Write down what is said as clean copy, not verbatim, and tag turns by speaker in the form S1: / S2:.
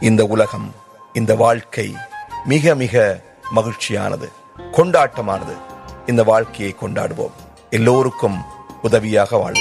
S1: இந்த உலகம், இந்த வாழ்க்கை மிக மிக மகிழ்ச்சியானது, கொண்டாட்டமானது. இந்த வாழ்க்கையை கொண்டாடுவோம். எல்லோருக்கும் உதவியாக வாழ்வோம்.